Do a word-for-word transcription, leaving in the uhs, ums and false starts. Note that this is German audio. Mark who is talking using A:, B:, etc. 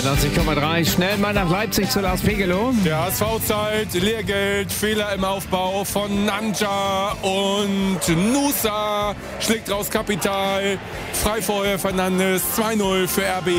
A: neunzig Komma drei. Schnell mal nach Leipzig zu Lars Pegelow.
B: Der H S V-Zeit, Lehrgeld, Fehler im Aufbau von Nanja und Nusa. Schlägt raus Kapital. Frei vorher Fernandes. zwei null für R B.